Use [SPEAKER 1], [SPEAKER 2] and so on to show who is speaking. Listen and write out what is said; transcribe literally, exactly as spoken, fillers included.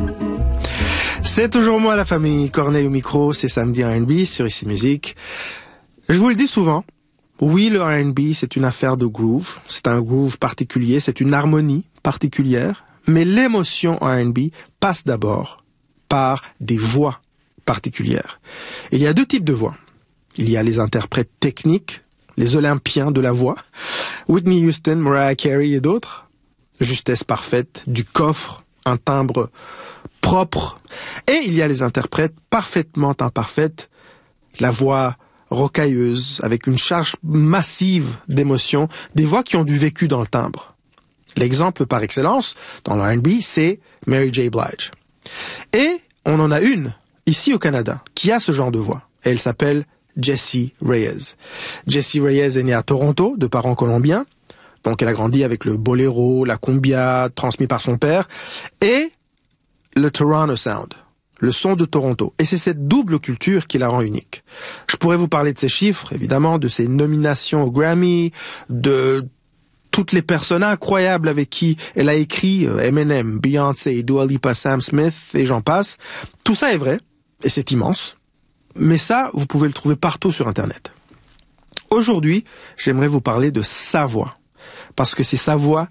[SPEAKER 1] C'est toujours moi, la famille Corneille au micro, c'est samedi R and B sur Ici Musique. Je vous le dis souvent, oui, le R and B, c'est une affaire de groove, c'est un groove particulier, c'est une harmonie particulière, mais l'émotion en R and B passe d'abord par des voix particulières. Il y a deux types de voix. Il y a les interprètes techniques, les Olympiens de la voix, Whitney Houston, Mariah Carey et d'autres, justesse parfaite, du coffre, un timbre propre. Et il y a les interprètes parfaitement imparfaites, la voix rocailleuse, avec une charge massive d'émotions, des voix qui ont du vécu dans le timbre. L'exemple par excellence, dans le R and B, c'est Mary J. Blige. Et on en a une, ici au Canada, qui a ce genre de voix. Et elle s'appelle Jessie Reyez. Jessie Reyez est née à Toronto, de parents colombiens. Donc elle a grandi avec le boléro, la cumbia, transmis par son père. Et le Toronto Sound, le son de Toronto. Et c'est cette double culture qui la rend unique. Je pourrais vous parler de ses chiffres, évidemment, de ses nominations au Grammy, de toutes les personnes incroyables avec qui elle a écrit, Eminem, Beyoncé, Dua Lipa, Sam Smith, et j'en passe. Tout ça est vrai, et c'est immense. Mais ça, vous pouvez le trouver partout sur Internet. Aujourd'hui, j'aimerais vous parler de sa voix, parce que c'est sa voix